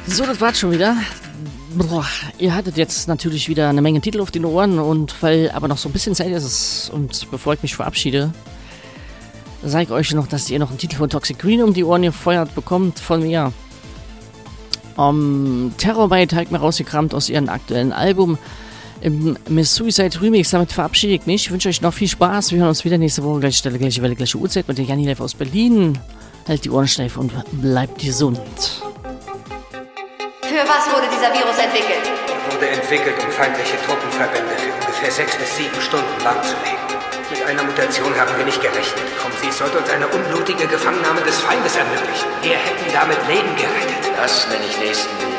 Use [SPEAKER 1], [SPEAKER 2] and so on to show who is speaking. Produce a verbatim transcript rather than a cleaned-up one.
[SPEAKER 1] So, das war's schon wieder. Boah, ihr hattet jetzt natürlich wieder eine Menge Titel auf den Ohren und weil aber noch so ein bisschen Zeit ist und bevor ich mich verabschiede, sage ich euch noch, dass ihr noch einen Titel von Toxic Green um die Ohren gefeuert bekommt von mir. Um, Terabyte hat mir rausgekramt aus ihrem aktuellen Album im Miss Suicide Remix. Damit verabschiede ich mich. Ich wünsche euch noch viel Spaß. Wir hören uns wieder nächste Woche, gleiche Stelle, gleiche Welle, gleiche Uhrzeit mit der Janni live aus Berlin. Halt die Ohren steif und bleibt gesund.
[SPEAKER 2] Für was wurde dieser Virus entwickelt?
[SPEAKER 3] Er wurde entwickelt, um feindliche Truppenverbände für ungefähr sechs bis sieben Stunden lahmzulegen. Mit einer Mutation haben wir nicht gerechnet. Kommt sie, sollte uns eine unblutige Gefangennahme des Feindes ermöglichen. Wir hätten damit Leben gerettet.
[SPEAKER 4] Das nenne ich Nächstenliebe.